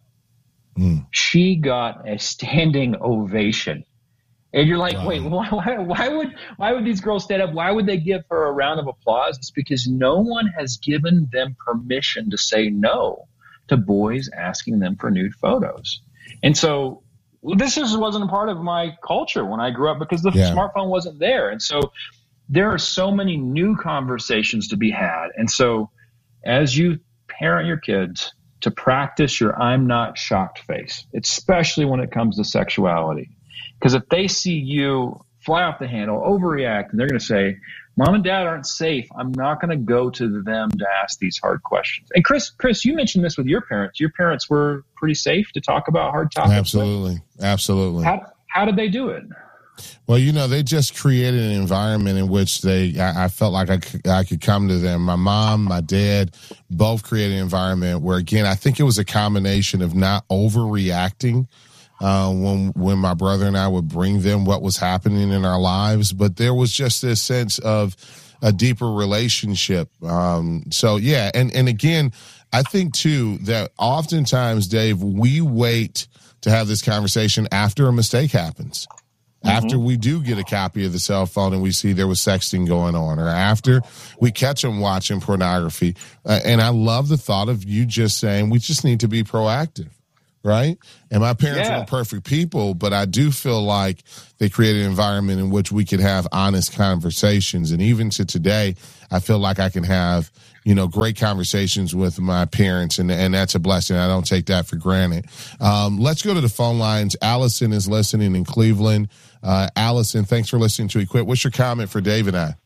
Mm. She got a standing ovation. And you're like, wow. wait, why, why, why would why would these girls stand up? Why would they give her a round of applause? It's because no one has given them permission to say no to boys asking them for nude photos. And so this just wasn't a part of my culture when I grew up because the yeah. smartphone wasn't there. And so there are so many new conversations to be had. And so as you parent your kids, to practice your I'm not shocked face, especially when it comes to sexuality. Because if they see you fly off the handle, overreact, and they're going to say, mom and dad aren't safe, I'm not going to go to them to ask these hard questions. And Chris, Chris, you mentioned this with your parents. Your parents were pretty safe to talk about hard topics. Absolutely. With. Absolutely. How, how did they do it? Well, you know, they just created an environment in which they, I, I felt like I could, I could come to them. My mom, my dad, both created an environment where, again, I think it was a combination of not overreacting uh, when when my brother and I would bring them what was happening in our lives, but there was just this sense of a deeper relationship. Um, so, yeah, and, and again, I think, too, that oftentimes, Dave, we wait to have this conversation after a mistake happens. After we do get a copy of the cell phone and we see there was sexting going on, or after we catch them watching pornography. Uh, and I love the thought of you just saying we just need to be proactive, right? And my parents yeah. weren't perfect people, but I do feel like they created an environment in which we could have honest conversations. And even to today, I feel like I can have, you know, great conversations with my parents, and, and that's a blessing. I don't take that for granted. Um, let's go to the phone lines. Allison is listening in Cleveland. Uh, Allison, thanks for listening to Equip. What's your comment for Dave and I?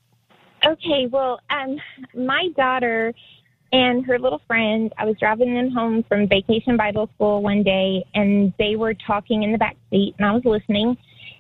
Okay, well, um, my daughter and her little friend, I was driving them home from Vacation Bible School one day, and they were talking in the back seat, and I was listening,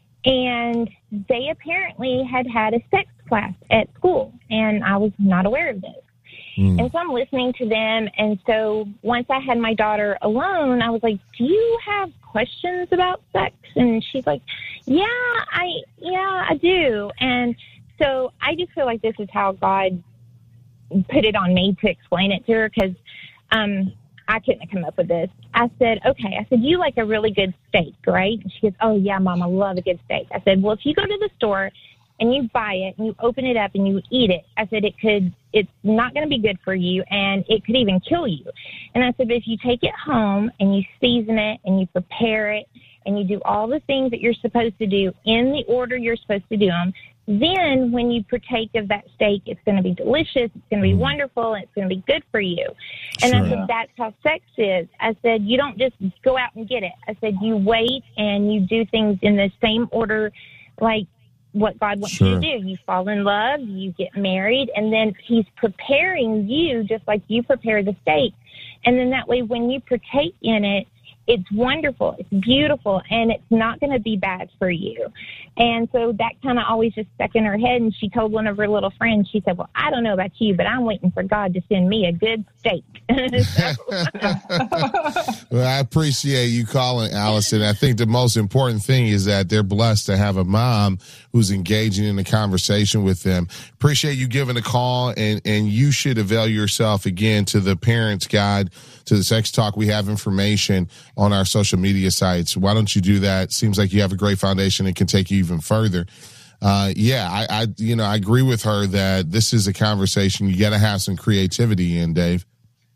and they apparently had had a sex class at school, and I was not aware of this. Mm. And so I'm listening to them, and so once I had my daughter alone, I was like, do you have questions about sex? And she's like, yeah, I, yeah, I do. And so I just feel like this is how God put it on me to explain it to her, because um, I couldn't have come up with this. I said, okay, I said, you like a really good steak, right? And she goes, oh, yeah, Mom, I love a good steak. I said, well, if you go to the store and you buy it and you open it up and you eat it, I said, it could, it's not going to be good for you, and it could even kill you. And I said, but if you take it home and you season it and you prepare it and you do all the things that you're supposed to do in the order you're supposed to do them, then when you partake of that steak, it's going to be delicious, it's going to be wonderful, and it's going to be good for you. And sure. I said, that's how sex is. I said, you don't just go out and get it. I said, you wait and you do things in the same order, like what God wants sure. you to do. You fall in love, you get married, and then he's preparing you just like you prepare the steak. And then that way, when you partake in it, it's wonderful, it's beautiful, and it's not going to be bad for you. And so that kind of always just stuck in her head, and she told one of her little friends, she said, well, I don't know about you, but I'm waiting for God to send me a good steak. Well, I appreciate you calling, Allison. I think the most important thing is that they're blessed to have a mom who's engaging in a conversation with them. Appreciate you giving a call, and, and you should avail yourself, again, to the Parents Guide, to the Sex Talk. We have information on our social media sites. Why don't you do that? Seems like you have a great foundation and can take you even further. Uh, yeah, I, I, you know, I agree with her that this is a conversation you got to have some creativity in, Dave.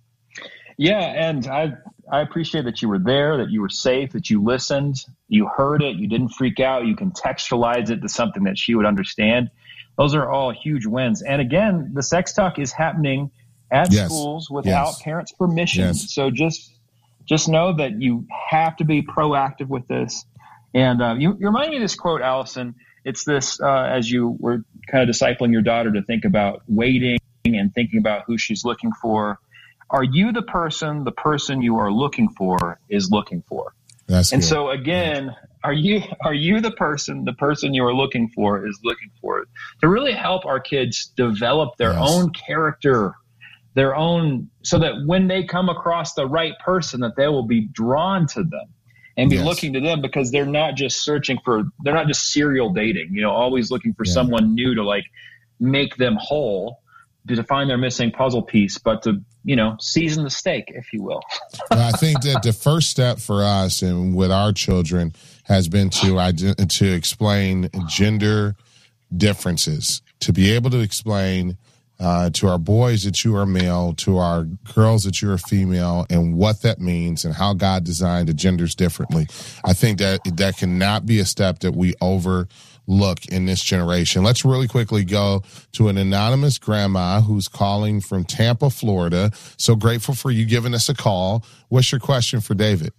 Yeah, and I I appreciate that you were there, that you were safe, that you listened, you heard it, you didn't freak out, you contextualized it to something that she would understand. Those are all huge wins. And again, the Sex Talk is happening at yes. schools without yes. parents' permission. Yes. So just just know that you have to be proactive with this. And uh, you, you remind me of this quote, Allison. It's this, uh, as you were kind of discipling your daughter to think about waiting and thinking about who she's looking for. Are you the person the person you are looking for is looking for? That's and good. so again, are you are you the person the person you are looking for is looking for? To really help our kids develop their yes. own character, their own, so that when they come across the right person, that they will be drawn to them and be yes. looking to them, because they're not just searching for, they're not just serial dating, you know, always looking for yeah. someone new to like make them whole, to find their missing puzzle piece, but to, you know, season the steak, if you will. Well, I think that the first step for us and with our children has been to to explain gender differences, to be able to explain uh, to our boys that you are male, to our girls that you are female, and what that means and how God designed the genders differently. I think that that cannot be a step that we overlook in this generation. Let's really quickly go to an anonymous grandma who's calling from Tampa, Florida. So grateful for you giving us a call. What's your question for David?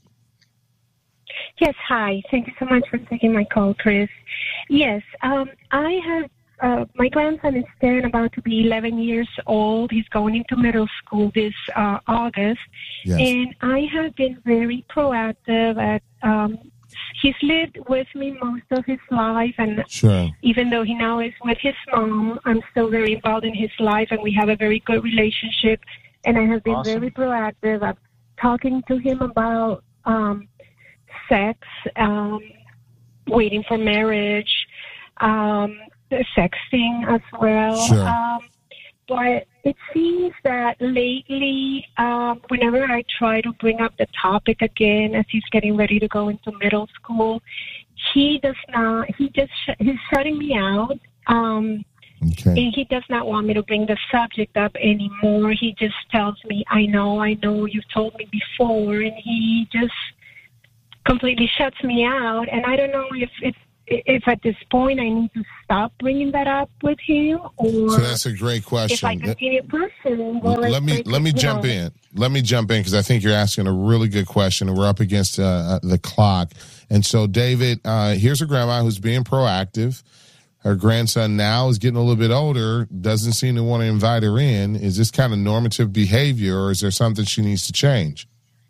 Yes, hi. Thank you so much for taking my call, Chris. Yes, um, I have uh, my grandson is ten, about to be eleven years old. He's going into middle school this uh, August. Yes. And I have been very proactive at, um, he's lived with me most of his life. And Sure. even though he now is with his mom, I'm still very involved in his life, and we have a very good relationship. And I have been Awesome. very proactive at talking to him about um, sex, um, waiting for marriage, um, sexting as well. Sure. Um, but it seems that lately, um, whenever I try to bring up the topic again as he's getting ready to go into middle school, he does not, he just, sh- he's shutting me out. Um, Okay. and he does not want me to bring the subject up anymore. He just tells me, I know, I know, you've told me before. And he just completely shuts me out. And I don't know if, if, if at this point I need to stop bringing that up with him, or So that's a great question. if I continue pushing. Well, let me let me jump know. in. Let me jump in because I think you're asking a really good question, and we're up against uh, the clock. And so, David, uh, here's a grandma who's being proactive. Her grandson now is getting a little bit older, doesn't seem to want to invite her in. Is this kind of normative behavior, or is there something she needs to change?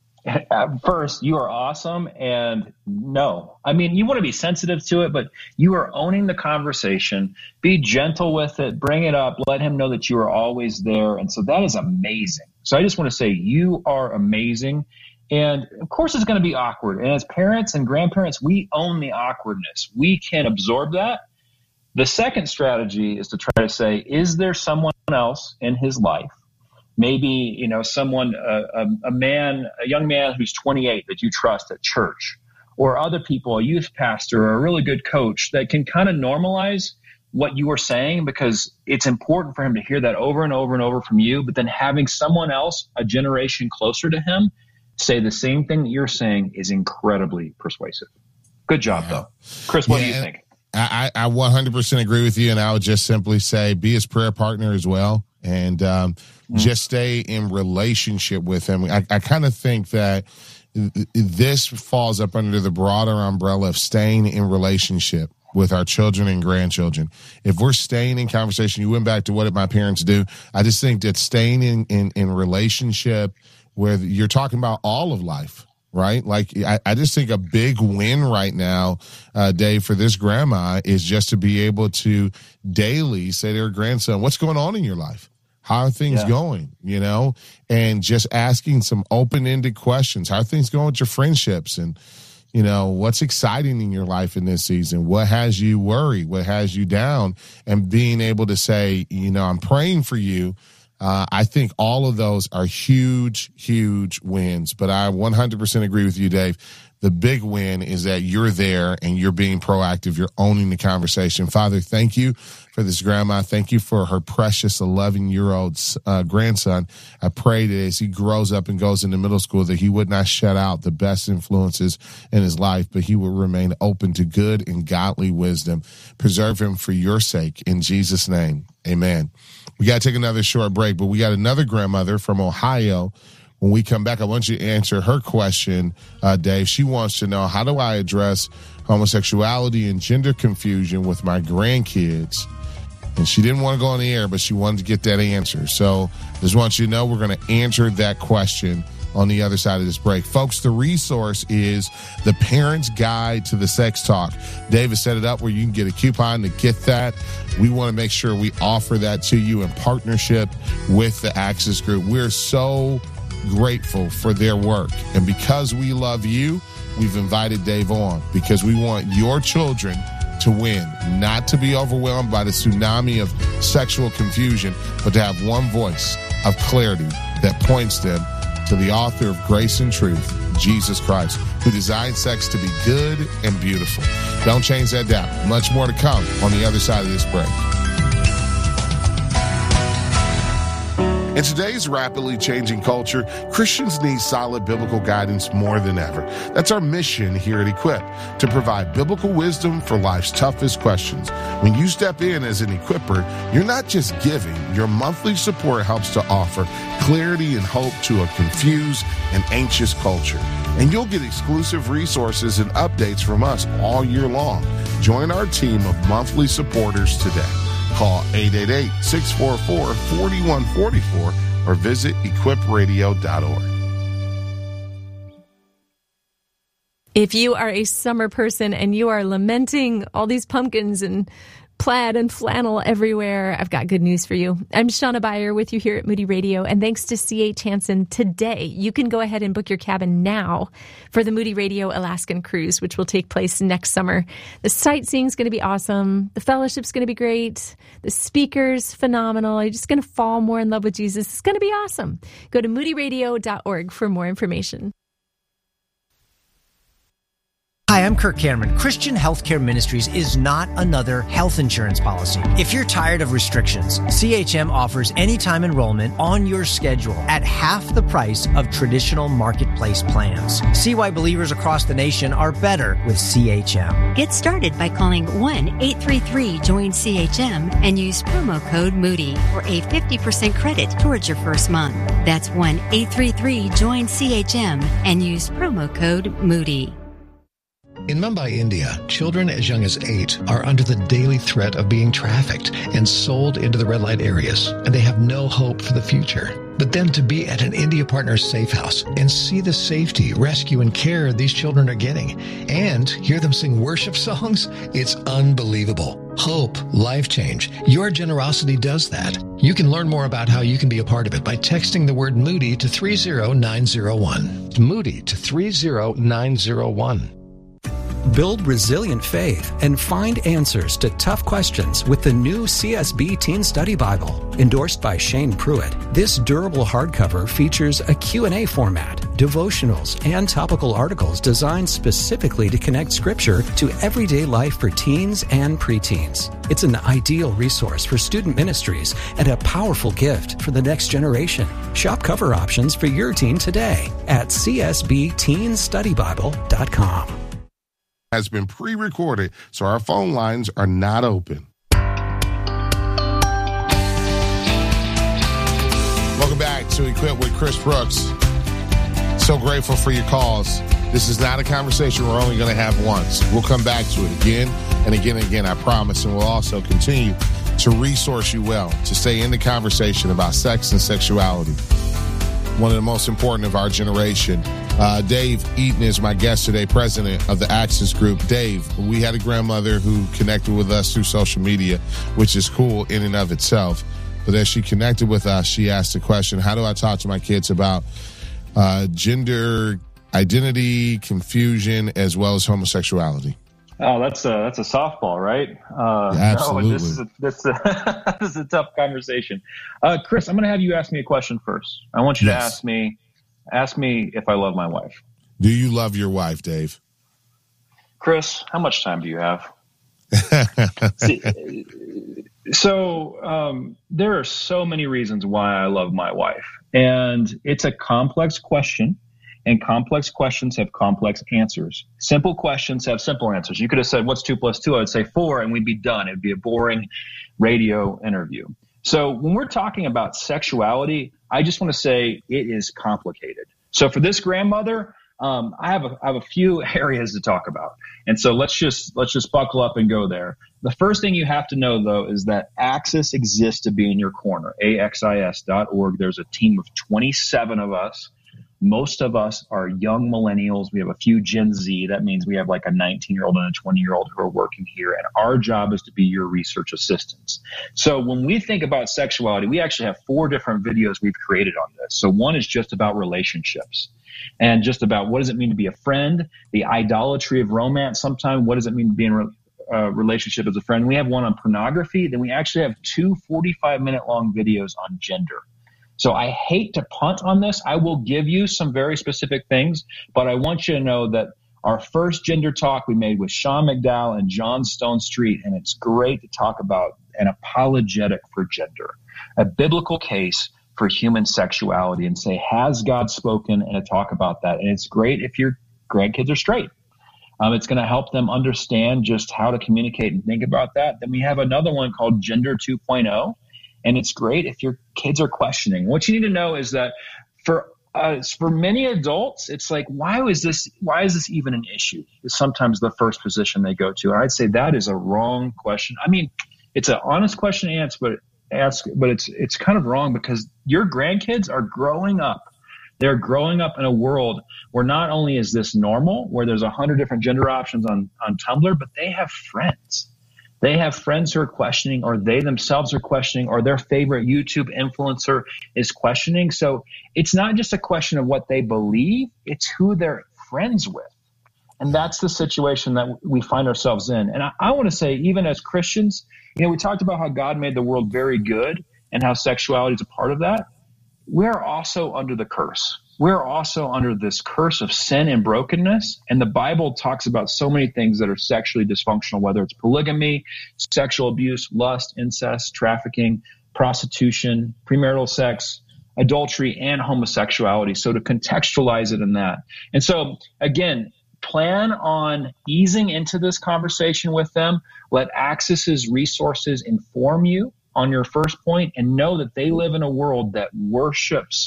First, you are awesome, and no. I mean, you want to be sensitive to it, but you are owning the conversation. Be gentle with it. Bring it up. Let him know that you are always there. And so that is amazing. So I just want to say you are amazing. And, of course, it's going to be awkward. And as parents and grandparents, we own the awkwardness. We can absorb that. The second strategy is to try to say, is there someone else in his life? Maybe, you know, someone, a, a, a man, a young man who's twenty-eight that you trust at church, or other people, a youth pastor, or a really good coach that can kind of normalize what you are saying, because it's important for him to hear that over and over and over from you. But then having someone else, a generation closer to him, say the same thing that you're saying is incredibly persuasive. Good job, yeah. though. Chris, what yeah, do you think? I, I one hundred percent agree with you, and I would just simply say be his prayer partner as well, and um, mm. just stay in relationship with him. I, I kind of think that this falls up under the broader umbrella of staying in relationship with our children and grandchildren. If we're staying in conversation, you went back to what did my parents do? I just think that staying in, in, in relationship where you're talking about all of life, right? Like, I, I just think a big win right now, uh, Dave, for this grandma is just to be able to daily say to her grandson, what's going on in your life? How are things yeah. going, you know? And just asking some open-ended questions. How are things going with your friendships? And, you know, what's exciting in your life in this season? What has you worried? What has you down? And being able to say, you know, I'm praying for you. Uh, I think all of those are huge, huge wins. But I one hundred percent agree with you, Dave. The big win is that you're there and you're being proactive. You're owning the conversation. Father, thank you for this grandma. Thank you for her precious eleven-year-old uh, grandson. I pray that as he grows up and goes into middle school that he would not shut out the best influences in his life, but he would remain open to good and godly wisdom. Preserve him for your sake. In Jesus' name, amen. We got to take another short break, but we got another grandmother from Ohio. When we come back, I want you to answer her question, uh, Dave. She wants to know, how do I address homosexuality and gender confusion with my grandkids? And she didn't want to go on the air, but she wanted to get that answer. So just want you to know we're going to answer that question on the other side of this break. Folks, the resource is the Parent's Guide to the Sex Talk. Dave has set it up where you can get a coupon to get that. We want to make sure we offer that to you in partnership with the Access Group. We're so grateful for their work. And because we love you, we've invited Dave on because we want your children to win, not to be overwhelmed by the tsunami of sexual confusion, but to have one voice of clarity that points them to the author of Grace and Truth, Jesus Christ, who designed sex to be good and beautiful. Don't change that down. Much more to come on the other side of this break. In today's rapidly changing culture, Christians need solid biblical guidance more than ever. That's our mission here at Equip, to provide biblical wisdom for life's toughest questions. When you step in as an equipper, you're not just giving. Your monthly support helps to offer clarity and hope to a confused and anxious culture. And you'll get exclusive resources and updates from us all year long. Join our team of monthly supporters today. Call eight eight eight, six four four, four one four four or visit equip radio dot org. If you are a summer person and you are lamenting all these pumpkins and plaid and flannel everywhere, I've got good news for you. I'm Shauna Beyer with you here at Moody Radio, and thanks to C H Hansen, today you can go ahead and book your cabin now for the Moody Radio Alaskan Cruise, which will take place next summer. The sightseeing is going to be awesome. The fellowship's going to be great. The speakers, phenomenal. You're just going to fall more in love with Jesus. It's going to be awesome. Go to moody radio dot org for more information. Hi, I'm Kirk Cameron. Christian Healthcare Ministries is not another health insurance policy. If you're tired of restrictions, C H M offers anytime enrollment on your schedule at half the price of traditional marketplace plans. See why believers across the nation are better with C H M. Get started by calling one eight three three join C H M and use promo code Moody for a fifty percent credit towards your first month. That's one eight three three join C H M and use promo code Moody. In Mumbai, India, children as young as eight are under the daily threat of being trafficked and sold into the red light areas, and they have no hope for the future. But then to be at an India Partners safe house and see the safety, rescue, and care these children are getting, and hear them sing worship songs, it's unbelievable. Hope, life change. Your generosity does that. You can learn more about how you can be a part of it by texting the word Moody to three zero nine zero one. Moody to three zero nine zero one. Build resilient faith and find answers to tough questions with the new C S B Teen Study Bible. Endorsed by Shane Pruitt, this durable hardcover features a Q and A format, devotionals, and topical articles designed specifically to connect Scripture to everyday life for teens and preteens. It's an ideal resource for student ministries and a powerful gift for the next generation. Shop cover options for your teen today at c s b teen study bible dot com. Has been pre-recorded, so our phone lines are not open. Welcome back to Equip with Chris Brooks. So grateful for your calls. This is not a conversation we're only going to have once. We'll come back to it again and again and again, I promise, and we'll also continue to resource you well to stay in the conversation about sex and sexuality. One of the most important of our generation. Uh, Dave Eaton is my guest today, president of the Access Group. Dave, we had a grandmother who connected with us through social media, which is cool in and of itself. But as she connected with us, she asked the question, how do I talk to my kids about uh, gender identity, confusion, as well as homosexuality? Oh, that's a that's a softball, right? Uh, Absolutely. No, this is a, this, is a, this is a tough conversation. Uh, Chris, I'm going to have you ask me a question first. I want you yes. to ask me ask me if I love my wife. Do you love your wife, Dave? Chris, how much time do you have? See, so um, there are so many reasons why I love my wife, and it's a complex question. And complex questions have complex answers. Simple questions have simple answers. You could have said, what's two plus two? I would say four, and we'd be done. It'd be a boring radio interview. So when we're talking about sexuality, I just want to say it is complicated. So for this grandmother, um, I have a, I have a few areas to talk about. And so let's just let's just buckle up and go there. The first thing you have to know, though, is that Axis exists to be in your corner, A X I S dot org. There's a team of twenty-seven of us. Most of us are young millennials. We have a few Gen Z. That means we have like a nineteen-year-old and a twenty-year-old who are working here. And our job is to be your research assistants. So when we think about sexuality, we actually have four different videos we've created on this. So one is just about relationships and just about what does it mean to be a friend, the idolatry of romance sometimes. What does it mean to be in a uh, relationship as a friend? We have one on pornography. Then we actually have two forty-five minute long videos on gender. So I hate to punt on this. I will give you some very specific things, but I want you to know that our first gender talk we made with Sean McDowell and John Stone Street, and it's great to talk about an apologetic for gender, a biblical case for human sexuality, and say, has God spoken, and to talk about that. And it's great if your grandkids are straight. Um, it's going to help them understand just how to communicate and think about that. Then we have another one called Gender two point oh. And it's great if your kids are questioning. What you need to know is that for uh, for many adults, it's like, why was this? Why is this even an issue? Is sometimes the first position they go to. And I'd say that is a wrong question. I mean, it's an honest question to answer, but ask, but it's it's kind of wrong because your grandkids are growing up. They're growing up in a world where not only is this normal, where there's a hundred different gender options on, on Tumblr, but they have friends. They have friends who are questioning, or they themselves are questioning, or their favorite YouTube influencer is questioning. So it's not just a question of what they believe, it's who they're friends with. And that's the situation that we find ourselves in. And I, I want to say, even as Christians, you know, we talked about how God made the world very good and how sexuality is a part of that. We're also under the curse. We're also under this curse of sin and brokenness. And the Bible talks about so many things that are sexually dysfunctional, whether it's polygamy, sexual abuse, lust, incest, trafficking, prostitution, premarital sex, adultery, and homosexuality. So to contextualize it in that. And so, again, plan on easing into this conversation with them. Let Access's resources inform you on your first point, and know that they live in a world that worships